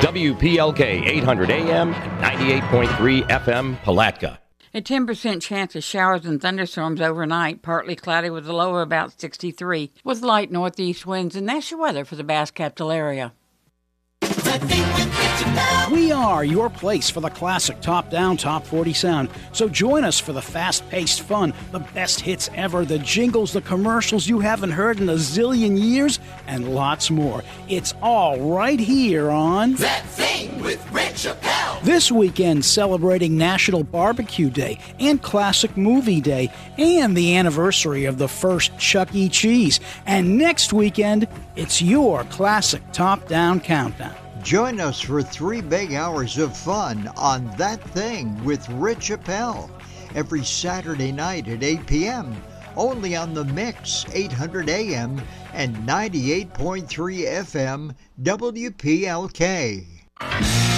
WPLK 800 AM and 98.3 FM Palatka. A 10% chance of showers and thunderstorms overnight, partly cloudy with a low of about 63, with light northeast winds, and that's your weather for the Bass Capital area. We are your place for the classic top-down, top 40 sound. So join us for the fast-paced fun, the best hits ever, the jingles, the commercials you haven't heard in a zillion years, and lots more. It's all right here on That Thing with Rich Chappelle. This weekend, celebrating National Barbecue Day and Classic Movie Day and the anniversary of the first Chuck E. Cheese. And next weekend, it's your classic top-down countdown. Join us for 3 big hours of fun on That Thing with Rich Chappelle every Saturday night at 8 p.m. only on the Mix 800 AM and 98.3 FM WPLK.